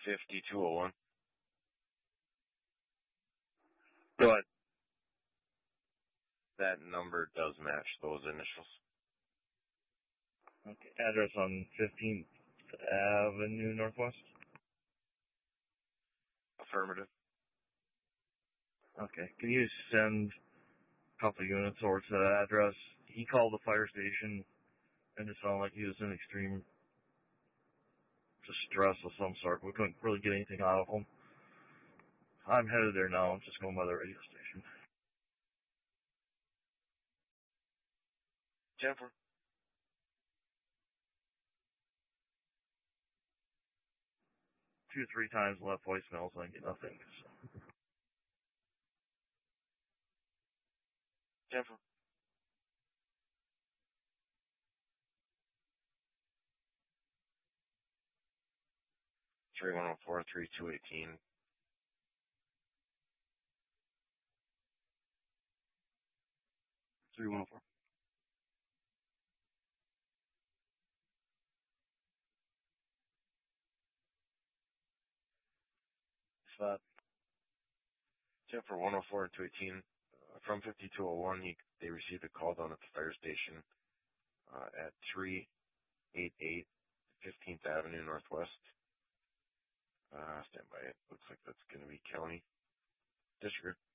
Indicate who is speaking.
Speaker 1: 5201.
Speaker 2: Go ahead.
Speaker 1: That number does match those initials.
Speaker 2: Okay. Address on 15th Avenue Northwest?
Speaker 1: Affirmative.
Speaker 2: Okay. Can you send a couple units over to that address? He called the fire station and it sounded like he was in extreme distress of some sort. We couldn't really get anything out of him. I'm headed there now. I'm just going by the radio station.
Speaker 1: Jennifer.
Speaker 2: Two or three times left voicemails and I get nothing. So.
Speaker 1: Jennifer. Three 104 3218.
Speaker 2: Three 104. That.
Speaker 1: Jennifer 104 218. From 5201, they received a call down at the fire station at 388 15th Avenue Northwest. Stand by. It looks like that's going to be county. Disregard.